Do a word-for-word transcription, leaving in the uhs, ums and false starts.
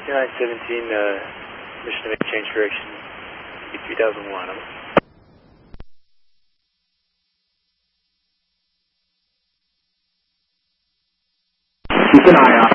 nine seventeen, uh, mission to make change correction, three thousand one. Keep an eye out.